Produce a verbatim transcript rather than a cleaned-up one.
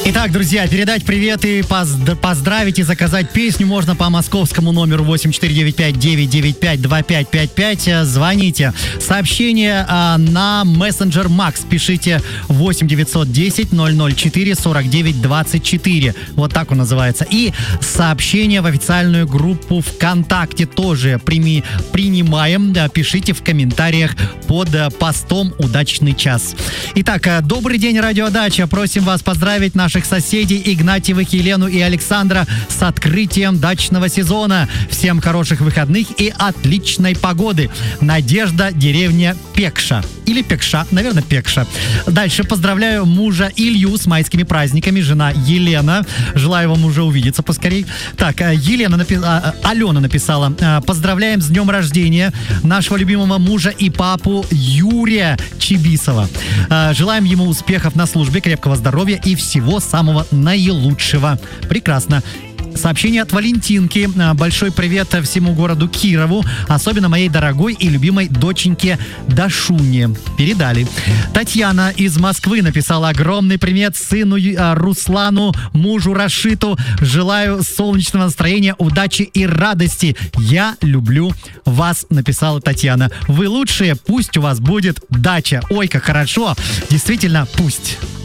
Итак, друзья, передать привет и позд- поздравить и заказать песню можно по московскому номеру восемь четыре девять пять девять девять пять два пять пять пять. Звоните. Сообщение а, на мессенджер Макс. Пишите восемь девятьсот десять ноль ноль четыре сорок девять двадцать четыре. Вот так он называется. И сообщение в официальную группу ВКонтакте тоже прими- принимаем. Да, пишите в комментариях под а, постом «Удачный час». Итак, а, добрый день, радиодача. Просим вас поздравить наших соседей Игнатьевых, Елену и Александра с открытием дачного сезона. Всем хороших выходных и отличной погоды. Надежда, деревня Пекша. Или Пекша, наверное, Пекша. Дальше поздравляю мужа Илью с майскими праздниками, жена Елена. Желаю вам уже увидеться поскорей. Так, Елена напи... Алена написала: поздравляем с днем рождения нашего любимого мужа и папу Юрия Чибисова. Желаем ему успехов на службе, крепкого здоровья и всего самого наилучшего. Прекрасно. Сообщение от Валентинки. Большой привет всему городу Кирову, особенно моей дорогой и любимой доченьке Дашуне. Передали. Татьяна из Москвы написала: огромный привет сыну Руслану, мужу Рашиту. Желаю солнечного настроения, удачи и радости. Я люблю вас, написала Татьяна. Вы лучшие, пусть у вас будет дача. Ой, как хорошо. Действительно, пусть.